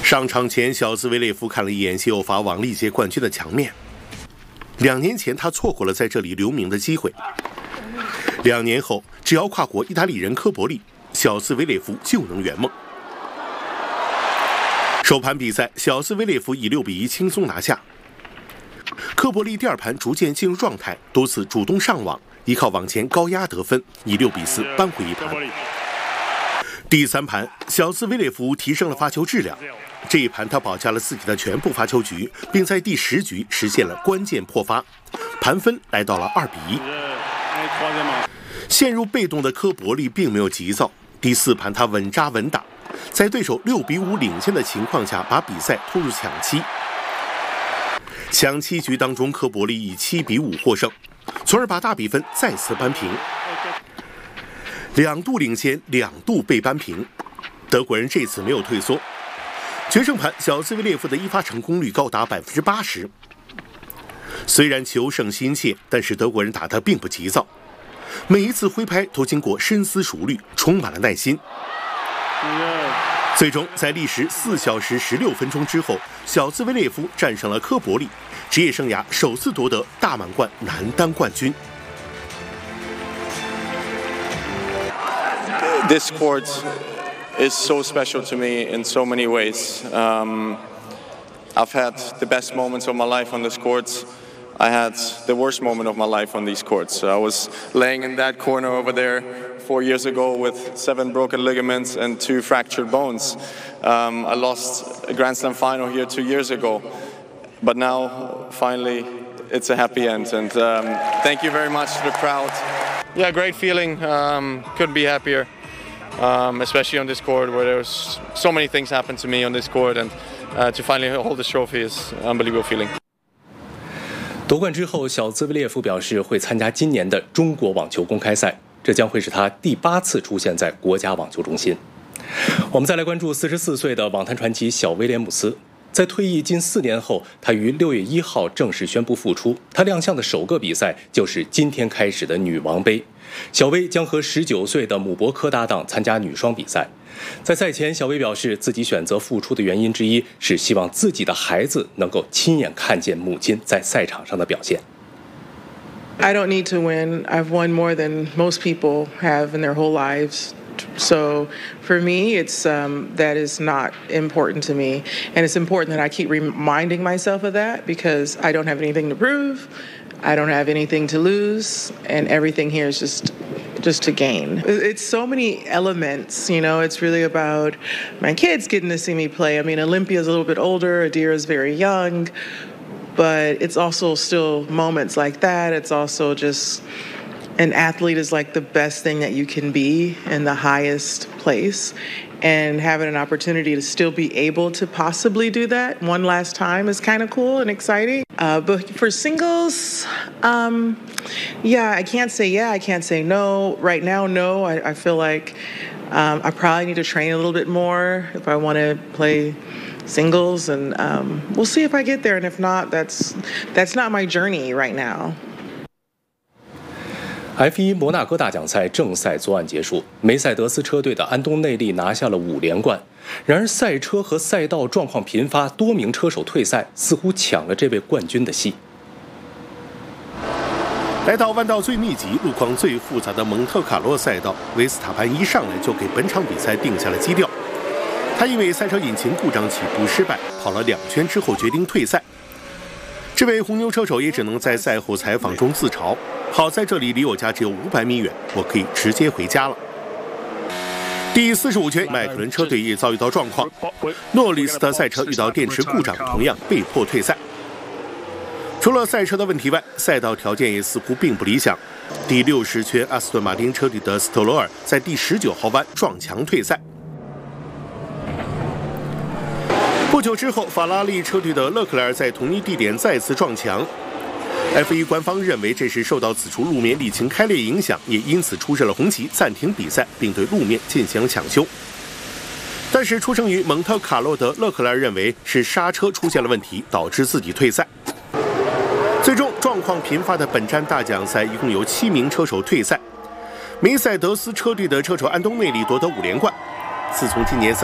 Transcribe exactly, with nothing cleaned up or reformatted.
上场前，小兹维列夫看了一眼西欧法网历届冠军的墙面。两年前，他错过了在这里留名的机会。两年后，只要跨过意大利人科博利，小兹维列夫就能圆梦。首盘比赛，小兹维列夫以六比一轻松拿下。科博利第二盘逐渐进入状态，多次主动上网，依靠网前高压得分，以六比四扳回一盘。第三盘，小兹维列夫提升了发球质量。这一盘，他保下了自己的全部发球局，并在第十局实现了关键破发，盘分来到了二比一。陷入被动的科博利并没有急躁，第四盘他稳扎稳打，在对手六比五领先的情况下，把比赛拖入抢七。抢七局当中，科博利以七比五获胜，从而把大比分再次扳平。两度领先，两度被扳平，德国人这次没有退缩。决胜盘，小兹维列夫的一发成功率高达百分之八十。虽然求胜心切，但是德国人打得并不急躁，每一次挥拍都经过深思熟虑，充满了耐心。最终，在历时四小时十六分钟之后，小兹维列夫战胜了科博利，职业生涯首次夺得大满贯男单冠军。 This court is so special to me in so many ways. Um, I've had the best moments of my life on this court. I had the worst moment of my life on these courts. I was laying in that corner over there four years ago with seven broken ligaments and two fractured bones. Um, I lost a Grand Slam final here two years ago. But now, finally, it's a happy end. And um, thank you very much to the crowd. Yeah, great feeling. Um, couldn't be happier. Um, especially on this court where there's so many things happen to me on this court, and uh, to finally hold this trophy is an unbelievable feeling. 夺冠之后，小兹维列夫表示会参加今年的中国网球公开赛，这将会是他第八次出现在国家网球中心。我们再来关注四十四岁的网坛传奇小威廉姆斯。在退役近四年后，他于六月一号正式宣布复出。他亮相的首个比赛就是今天开始的女王杯。小威将和十九岁的姆伯科搭档参加女双比赛。在赛前，小威表示自己选择复出的原因之一是希望自己的孩子能够亲眼看见母亲在赛场上的表现。 I don't need to win. I've won more than most people have in their whole lives. So for me, it's um, that is not important to me. And it's important that I keep reminding myself of that because I don't have anything to prove. I don't have anything to lose. And everything here is just just to gain. It's so many elements, you know. It's really about my kids getting to see me play. I mean, Olympia's a little bit older. Adira's very young. But it's also still moments like that. It's also just... An athlete is like the best thing that you can be in the highest place, and having an opportunity to still be able to possibly do that one last time is kind of cool and exciting. Uh, but for singles, um, yeah, I can't say yeah, I can't say no. Right now, no. I, I feel like um, I probably need to train a little bit more if I want to play singles, and um, we'll see if I get there. And if not, that's that's not my journey right now. F 一 摩纳哥大奖赛正赛昨晚结束，梅赛德斯车队的安东内利拿下了五连冠。然而，赛车和赛道状况频发，多名车手退赛，似乎抢了这位冠军的戏。 来到弯道最密集、路况最复杂的蒙特卡洛赛道，维斯塔潘一上来就给本场比赛定下了基调。他因为赛车引擎故障起步失败，跑了两圈之后决定退赛。这位红牛车手也只能在赛后采访中自嘲：“好在这里离我家只有五百米远，我可以直接回家了。”第四十五圈，迈凯伦车队也遭遇到状况，诺里斯的赛车遇到电池故障，同样被迫退赛。除了赛车的问题外，赛道条件也似乎并不理想。第六十圈，阿斯顿马丁车队的斯特罗尔在第十九号弯撞墙退赛。不久之后，法拉利车队的勒克莱尔在同一地点再次撞墙。F 一 官方认为这是受到此处路面沥青开裂影响，也因此出示了红旗，暂停比赛，并对路面进行了抢修。但是出生于蒙特卡洛的勒克莱尔认为是刹车出现了问题，导致自己退赛。最终，状况频发的本站大奖赛一共有七名车手退赛。梅赛德斯车队的车手安东内利夺得五连冠。自从今年